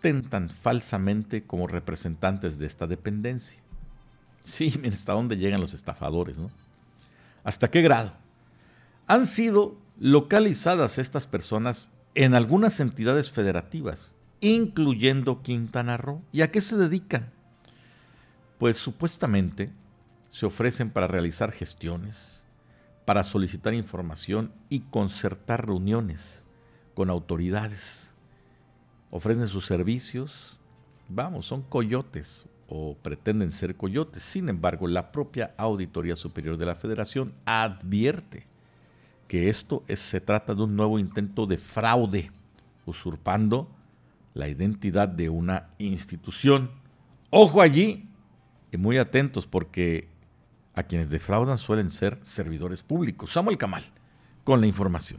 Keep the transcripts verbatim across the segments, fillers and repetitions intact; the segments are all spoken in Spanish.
ostentan falsamente como representantes de esta dependencia. Sí, miren hasta dónde llegan los estafadores, ¿no? ¿Hasta qué grado? Han sido localizadas estas personas en algunas entidades federativas, incluyendo Quintana Roo. ¿Y a qué se dedican? Pues supuestamente se ofrecen para realizar gestiones, para solicitar información y concertar reuniones con autoridades. Ofrecen sus servicios, vamos, son coyotes o pretenden ser coyotes. Sin embargo, la propia Auditoría Superior de la Federación advierte que esto es, se trata de un nuevo intento de fraude, usurpando la identidad de una institución. Ojo allí, y muy atentos, porque a quienes defraudan suelen ser servidores públicos. Samuel Camal, con la información.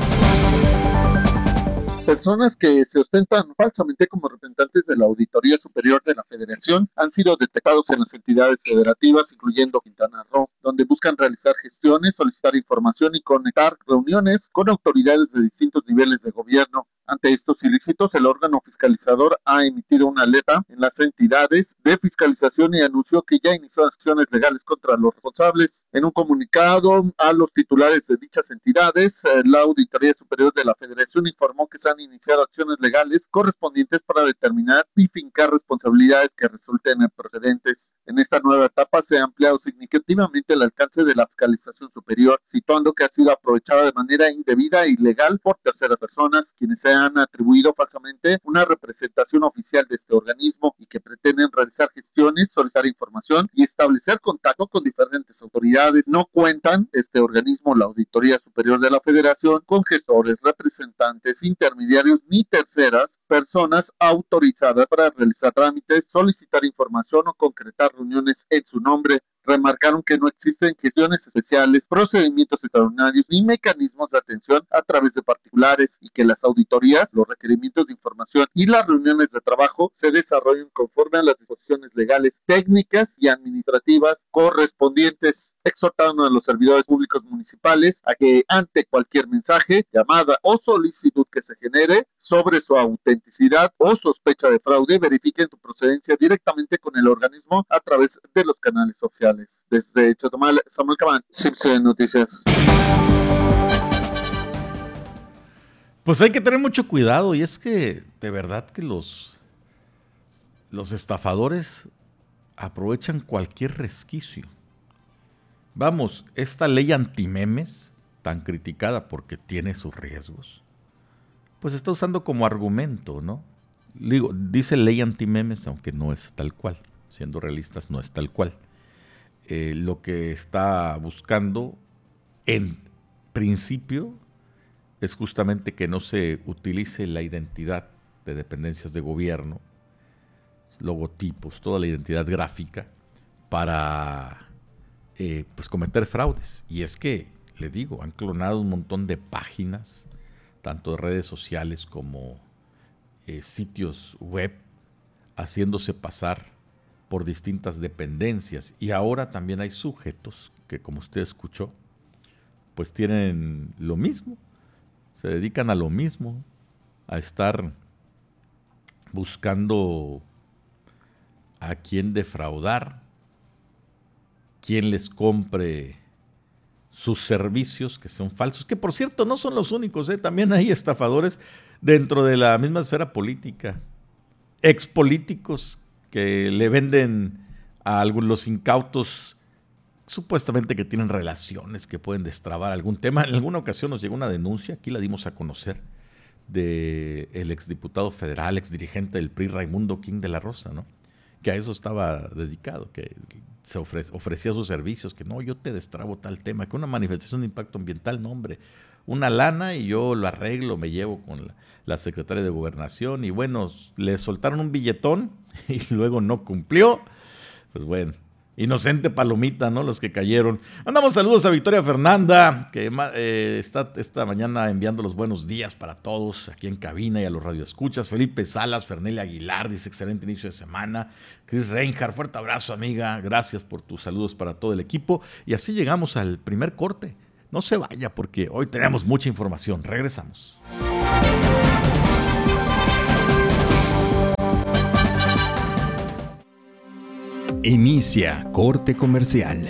Personas que se ostentan falsamente como representantes de la Auditoría Superior de la Federación han sido detectados en las entidades federativas, incluyendo Quintana Roo, donde buscan realizar gestiones, solicitar información y conectar reuniones con autoridades de distintos niveles de gobierno. Ante estos ilícitos, el órgano fiscalizador ha emitido una alerta en las entidades de fiscalización y anunció que ya inició acciones legales contra los responsables. En un comunicado a los titulares de dichas entidades, la Auditoría Superior de la Federación informó que se han iniciado acciones legales correspondientes para determinar y fincar responsabilidades que resulten procedentes. En esta nueva etapa se ha ampliado significativamente el alcance de la fiscalización superior, situando que ha sido aprovechada de manera indebida e ilegal por terceras personas, quienes se han atribuido falsamente una representación oficial de este organismo y que pretenden realizar gestiones, solicitar información y establecer contacto con diferentes autoridades. No cuentan este organismo, la Auditoría Superior de la Federación, con gestores, representantes, intermediarios ni terceras personas autorizadas para realizar trámites, solicitar información o concretar reuniones en su nombre. Remarcaron que no existen gestiones especiales, procedimientos extraordinarios ni mecanismos de atención a través de particulares y que las auditorías, los requerimientos de información y las reuniones de trabajo se desarrollen conforme a las disposiciones legales, técnicas y administrativas correspondientes. Exhortaron a los servidores públicos municipales a que ante cualquier mensaje, llamada o solicitud que se genere sobre su autenticidad o sospecha de fraude, verifiquen su procedencia directamente con el organismo a través de los canales oficiales. Desde Chetumal, Samuel Camal, C I B C Noticias. Pues hay que tener mucho cuidado, y es que de verdad que los, los estafadores aprovechan cualquier resquicio. Vamos, esta ley antimemes, tan criticada porque tiene sus riesgos, pues está usando como argumento, ¿no? Digo, dice ley antimemes, aunque no es tal cual, siendo realistas no es tal cual. Eh, lo que está buscando en principio es justamente que no se utilice la identidad de dependencias de gobierno, logotipos, toda la identidad gráfica para eh, pues cometer fraudes. Y es que, le digo, han clonado un montón de páginas, tanto de redes sociales como eh, sitios web, haciéndose pasar por distintas dependencias. Y ahora también hay sujetos que, como usted escuchó, pues tienen lo mismo, se dedican a lo mismo, a estar buscando a quién defraudar, quién les compre sus servicios, que son falsos, que por cierto no son los únicos, ¿eh? También hay estafadores dentro de la misma esfera política, expolíticos que le venden a algunos incautos supuestamente que tienen relaciones, que pueden destrabar algún tema. En alguna ocasión nos llegó una denuncia, aquí la dimos a conocer, del exdiputado federal, exdirigente del P R I, Raimundo King de la Rosa, ¿no? Que a eso estaba dedicado, que se ofrece, ofrecía sus servicios, que no, yo te destrabo tal tema, que una manifestación de impacto ambiental, no hombre, una lana y yo lo arreglo, me llevo con la, la secretaria de Gobernación y bueno, le soltaron un billetón y luego no cumplió, pues bueno, inocente palomita, ¿no? Los que cayeron. Mandamos saludos a Victoria Fernanda, que eh, está esta mañana enviando los buenos días para todos aquí en cabina y a los radioescuchas. Felipe Salas, Fernel Aguilar, dice excelente inicio de semana. Chris Reinhardt, fuerte abrazo, amiga. Gracias por tus saludos para todo el equipo. Y así llegamos al primer corte. No se vaya porque hoy tenemos mucha información. Regresamos. Inicia Corte Comercial.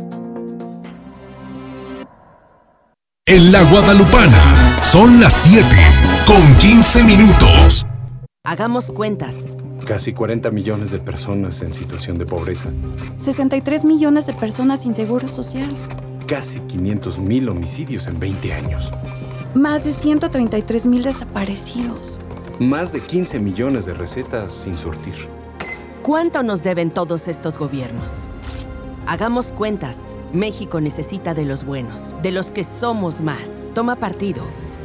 En la Guadalupana son las siete con quince minutos. Hagamos cuentas. Casi cuarenta millones de personas en situación de pobreza. sesenta y tres millones de personas sin seguro social. Casi quinientos mil homicidios en veinte años. Más de ciento treinta y tres mil desaparecidos. Más de quince millones de recetas sin surtir. ¿Cuánto nos deben todos estos gobiernos? Hagamos cuentas. México necesita de los buenos, de los que somos más. Toma partido.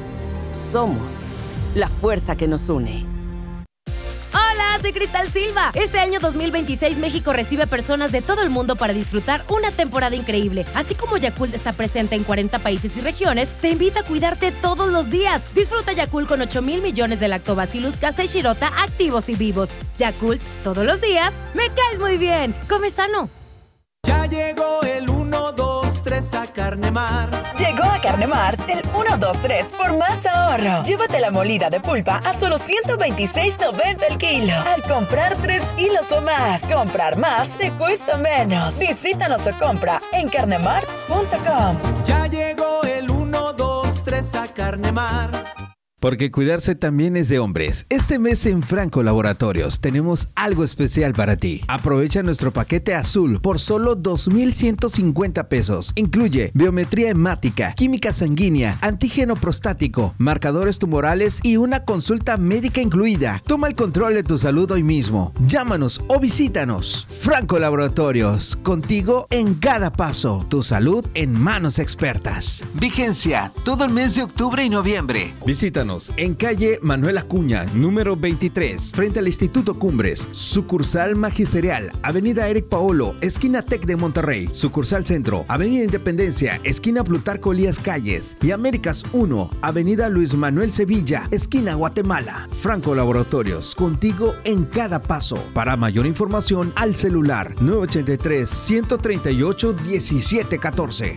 Somos la fuerza que nos une. Hola, soy Cristal Silva. Este año dos mil veintiséis México recibe personas de todo el mundo para disfrutar una temporada increíble. Así como Yakult está presente en cuarenta países y regiones, te invita a cuidarte todos los días. Disfruta Yakult con ocho mil millones de Lactobacillus casei shirota activos y vivos. Yakult, todos los días, me caes muy bien. Come sano. Ya llegó el uno, dos, tres a Carnemar. Llegó a Carnemar el uno, dos, tres por más ahorro. Llévate la molida de pulpa a solo ciento veintiséis noventa el kilo. Al comprar tres kilos o más, comprar más te cuesta menos. Visítanos o compra en carnemar punto com. Ya llegó el uno, dos, tres a Carnemar. Porque cuidarse también es de hombres. Este mes en Franco Laboratorios tenemos algo especial para ti. Aprovecha nuestro paquete azul por solo dos mil ciento cincuenta pesos. Incluye biometría hemática, química sanguínea, antígeno prostático, marcadores tumorales y una consulta médica incluida. Toma el control de tu salud hoy mismo. Llámanos o visítanos. Franco Laboratorios, contigo en cada paso. Tu salud en manos expertas. Vigencia todo el mes de octubre y noviembre. Visítanos en calle Manuel Acuña, número veintitrés, frente al Instituto Cumbres, sucursal Magisterial, avenida Eric Paolo, esquina Tec de Monterrey, sucursal Centro, avenida Independencia, esquina Plutarco Elías Calles y Américas uno, avenida Luis Manuel Sevilla, esquina Guatemala. Franco Laboratorios, contigo en cada paso. Para mayor información, al celular nueve ochenta y tres, ciento treinta y ocho, diecisiete catorce.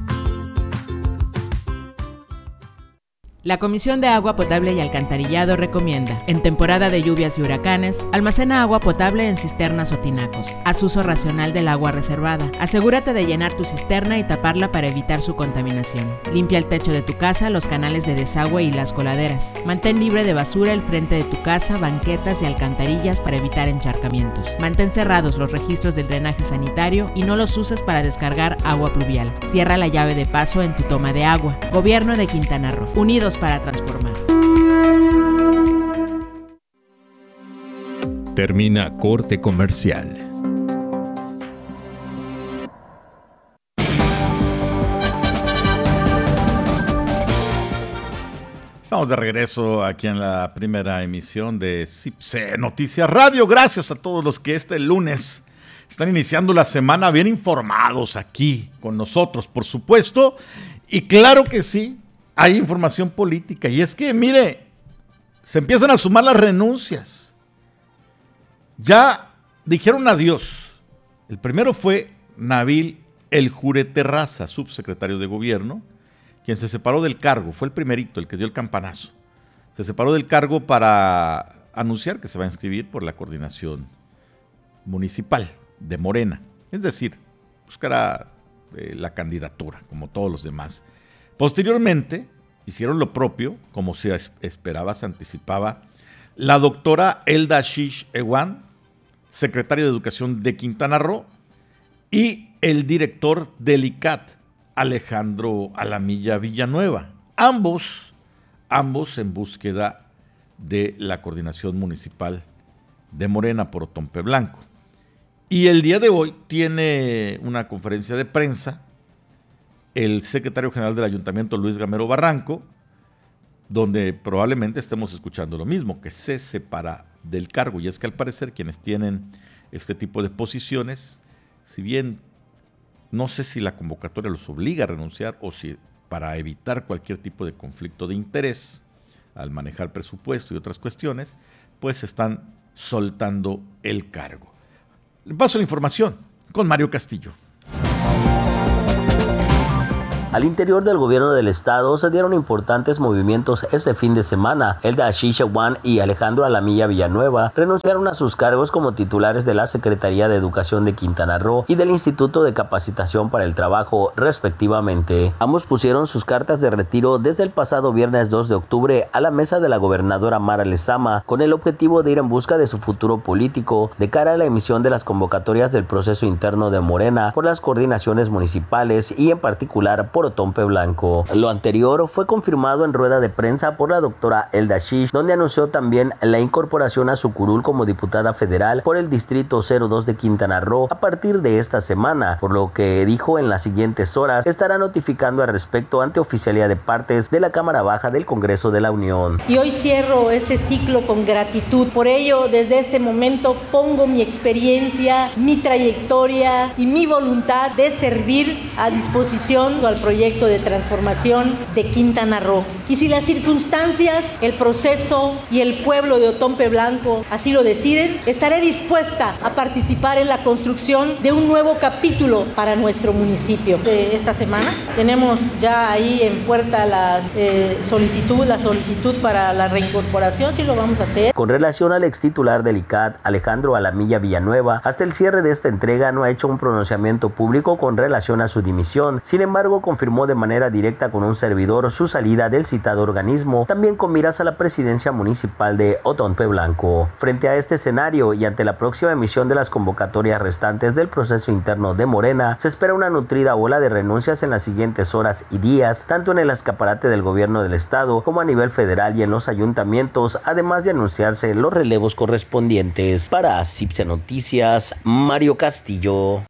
La Comisión de Agua Potable y Alcantarillado recomienda, en temporada de lluvias y huracanes, almacena agua potable en cisternas o tinacos. Haz uso racional del agua reservada. Asegúrate de llenar tu cisterna y taparla para evitar su contaminación. Limpia el techo de tu casa, los canales de desagüe y las coladeras. Mantén libre de basura el frente de tu casa, banquetas y alcantarillas para evitar encharcamientos. Mantén cerrados los registros del drenaje sanitario y no los uses para descargar agua pluvial. Cierra la llave de paso en tu toma de agua. Gobierno de Quintana Roo. Unidos para transformar. Termina Corte Comercial. Estamos de regreso aquí en la primera emisión de CIPSE Noticias Radio. Gracias a todos los que este lunes están iniciando la semana bien informados aquí con nosotros, por supuesto. Y claro que sí, hay información política. Y es que, mire, se empiezan a sumar las renuncias. Ya dijeron adiós. El primero fue Nabil El Jure Terraza, subsecretario de Gobierno, quien se separó del cargo. Fue el primerito, el que dio el campanazo. Se separó del cargo para anunciar que se va a inscribir por la coordinación municipal de Morena. Es decir, buscará eh, la candidatura, como todos los demás. Posteriormente, hicieron lo propio, como se esperaba, se anticipaba, la doctora Elda Shish Ewan, secretaria de Educación de Quintana Roo, y el director del I C A T, Alejandro Alamilla Villanueva. Ambos, ambos en búsqueda de la coordinación municipal de Morena por Otompe Blanco. Y el día de hoy tiene una conferencia de prensa el secretario general del Ayuntamiento, Luis Gamero Barranco, donde probablemente estemos escuchando lo mismo, que se separa del cargo. Y es que al parecer quienes tienen este tipo de posiciones, si bien no sé si la convocatoria los obliga a renunciar o si para evitar cualquier tipo de conflicto de interés al manejar presupuesto y otras cuestiones, pues están soltando el cargo. Le paso la información con Mario Castillo. Al interior del gobierno del estado se dieron importantes movimientos este fin de semana. Elda Ashish Chaguán y Alejandro Alamilla Villanueva renunciaron a sus cargos como titulares de la Secretaría de Educación de Quintana Roo y del Instituto de Capacitación para el Trabajo, respectivamente. Ambos pusieron sus cartas de retiro desde el pasado viernes dos de octubre a la mesa de la gobernadora Mara Lezama, con el objetivo de ir en busca de su futuro político de cara a la emisión de las convocatorias del proceso interno de Morena por las coordinaciones municipales y en particular por Otompe Blanco. Lo anterior fue confirmado en rueda de prensa por la doctora Elda Ashish, donde anunció también la incorporación a su curul como diputada federal por el distrito cero dos de Quintana Roo a partir de esta semana, por lo que dijo en las siguientes horas estará notificando al respecto ante oficialía de partes de la Cámara Baja del Congreso de la Unión. Y hoy cierro este ciclo con gratitud. Por ello, desde este momento pongo mi experiencia, mi trayectoria y mi voluntad de servir a disposición al proyecto de transformación de Quintana Roo. Y si las circunstancias, el proceso y el pueblo de Otompe Blanco así lo deciden, estaré dispuesta a participar en la construcción de un nuevo capítulo para nuestro municipio. De esta semana tenemos ya ahí en puerta las eh, solicitud, la solicitud para la reincorporación, sí lo vamos a hacer. Con relación al ex titular del I C A T, Alejandro Alamilla Villanueva, hasta el cierre de esta entrega no ha hecho un pronunciamiento público con relación a su dimisión. Sin embargo, confirmó de manera directa con un servidor su salida del citado organismo, también con miras a la presidencia municipal de Otompe Blanco. Frente a este escenario y ante la próxima emisión de las convocatorias restantes del proceso interno de Morena, se espera una nutrida ola de renuncias en las siguientes horas y días, tanto en el escaparate del gobierno del estado como a nivel federal y en los ayuntamientos, además de anunciarse los relevos correspondientes. Para Cipse Noticias, Mario Castillo.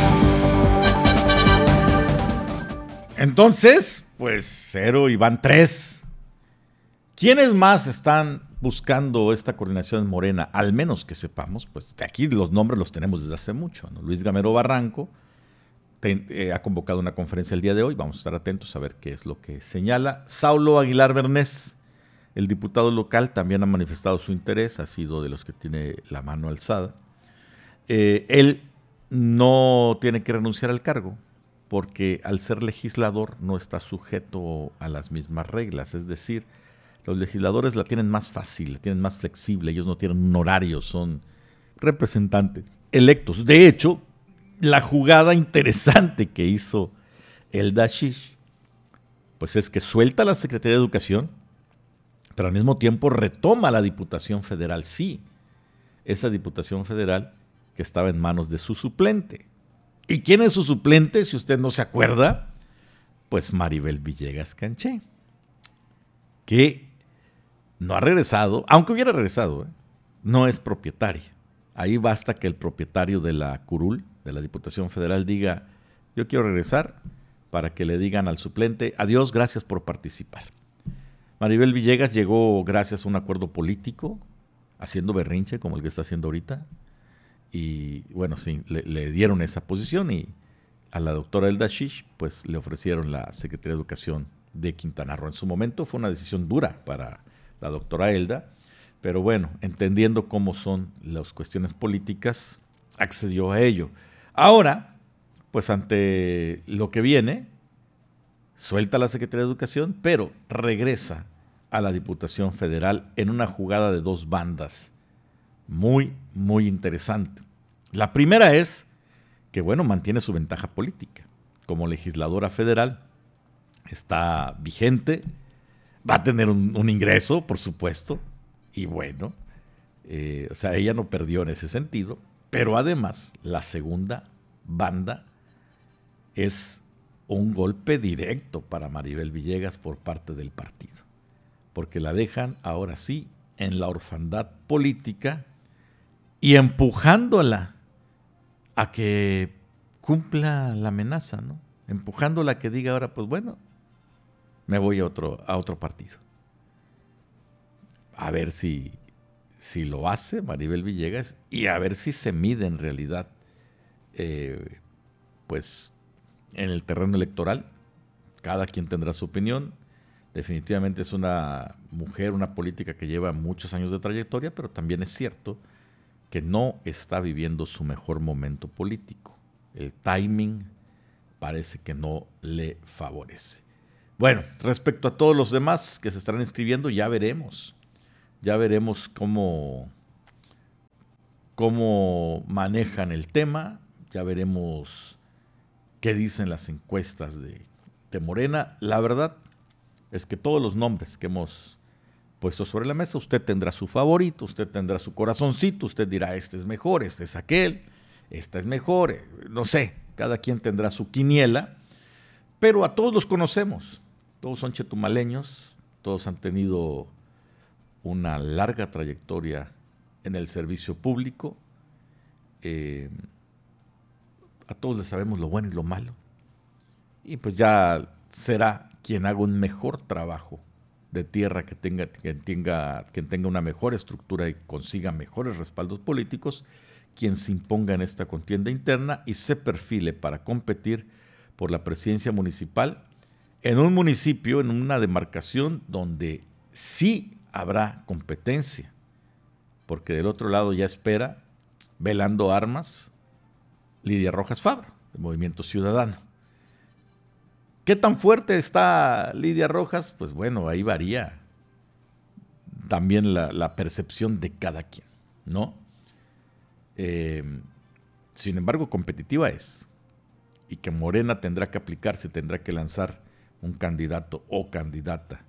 Entonces, pues cero y van tres. ¿Quiénes más están buscando esta coordinación en Morena? Al menos que sepamos, pues de aquí los nombres los tenemos desde hace mucho, ¿no? Luis Gamero Barranco te, eh, ha convocado una conferencia el día de hoy, vamos a estar atentos a ver qué es lo que señala. Saulo Aguilar Bernés, el diputado local, también ha manifestado su interés, ha sido de los que tiene la mano alzada. Eh, él no tiene que renunciar al cargo, porque al ser legislador no está sujeto a las mismas reglas, es decir, los legisladores la tienen más fácil, la tienen más flexible, ellos no tienen un horario, son representantes electos. De hecho, la jugada interesante que hizo Elda Ashish, pues es que suelta la Secretaría de Educación, pero al mismo tiempo retoma la Diputación Federal, sí, esa Diputación Federal que estaba en manos de su suplente. ¿Y quién es su suplente? Si usted no se acuerda, pues Maribel Villegas Canché, que no ha regresado, aunque hubiera regresado, ¿eh? No es propietaria. Ahí basta que el propietario de la curul, de la Diputación Federal, diga, yo quiero regresar, para que le digan al suplente, adiós, gracias por participar. Maribel Villegas llegó gracias a un acuerdo político, haciendo berrinche como el que está haciendo ahorita, y bueno, sí, le, le dieron esa posición y a la doctora Elda Ashish pues le ofrecieron la Secretaría de Educación de Quintana Roo. En su momento fue una decisión dura para la doctora Elda, pero bueno, entendiendo cómo son las cuestiones políticas, accedió a ello. Ahora, pues ante lo que viene, suelta la Secretaría de Educación, pero regresa a la Diputación Federal en una jugada de dos bandas muy, muy interesante. La primera es que, bueno, mantiene su ventaja política. Como legisladora federal, está vigente, va a tener un, un ingreso, por supuesto, y bueno, eh, o sea, ella no perdió en ese sentido, pero además la segunda banda es un golpe directo para Maribel Villegas por parte del partido, porque la dejan ahora sí en la orfandad política y empujándola a que cumpla la amenaza, ¿no? Empujándola a que diga ahora, pues bueno, me voy a otro, a otro partido. A ver si, si lo hace Maribel Villegas y a ver si se mide en realidad, eh, pues, en el terreno electoral. Cada quien tendrá su opinión. Definitivamente es una mujer, una política que lleva muchos años de trayectoria, pero también es cierto que no está viviendo su mejor momento político. El timing parece que no le favorece. Bueno, respecto a todos los demás que se estarán inscribiendo, ya veremos. Ya veremos cómo, cómo manejan el tema, ya veremos qué dicen las encuestas de, de Morena. La verdad es que todos los nombres que hemos puesto sobre la mesa, usted tendrá su favorito, usted tendrá su corazoncito, usted dirá, este es mejor, este es aquel, esta es mejor, no sé, cada quien tendrá su quiniela, pero a todos los conocemos. Todos son chetumaleños, todos han tenido una larga trayectoria en el servicio público, eh, a todos les sabemos lo bueno y lo malo, y pues ya será quien haga un mejor trabajo de tierra, que tenga, que tenga, que tenga una mejor estructura y consiga mejores respaldos políticos, quien se imponga en esta contienda interna y se perfile para competir por la presidencia municipal en un municipio, en una demarcación donde sí habrá competencia, porque del otro lado ya espera, velando armas, Lidia Rojas Fabro, del Movimiento Ciudadano. ¿Qué tan fuerte está Lidia Rojas? Pues bueno, ahí varía también la, la percepción de cada quien, ¿no? Eh, sin embargo, competitiva es, y que Morena tendrá que aplicarse, tendrá que lanzar un candidato o candidata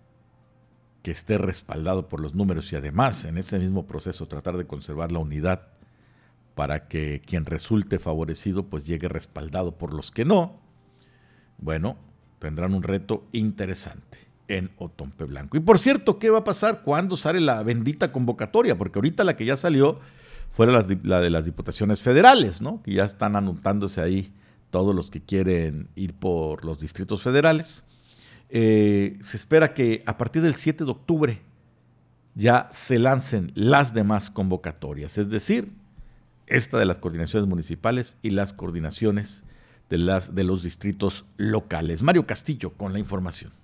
que esté respaldado por los números y además en ese mismo proceso tratar de conservar la unidad para que quien resulte favorecido pues llegue respaldado por los que no. Bueno, tendrán un reto interesante en Otompe Blanco. Y por cierto, ¿qué va a pasar cuando sale la bendita convocatoria? Porque ahorita la que ya salió fue la, la de las diputaciones federales, ¿no? Que ya están anotándose ahí todos los que quieren ir por los distritos federales. Eh, se espera que a partir del siete de octubre ya se lancen las demás convocatorias, es decir, esta de las coordinaciones municipales y las coordinaciones de, las, de los distritos locales. Mario Castillo con la información.